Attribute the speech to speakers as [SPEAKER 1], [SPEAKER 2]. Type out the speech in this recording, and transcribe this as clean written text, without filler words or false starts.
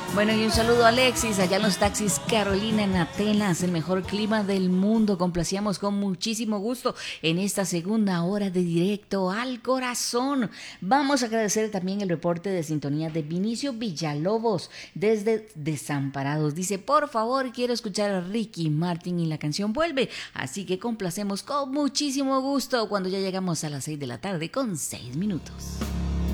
[SPEAKER 1] Bueno, y un saludo a Alexis, allá en los taxis Carolina en Atenas, el mejor clima del mundo. Complacíamos con muchísimo gusto en esta segunda hora de Directo al Corazón. Vamos a agradecer también el reporte de sintonía de Vinicio Villalobos desde Desamparados. Dice, por favor, quiero escuchar a Ricky Martin y la canción Vuelve. Así que complacemos con muchísimo gusto cuando ya llegamos a las 6 de la tarde con 6 minutos.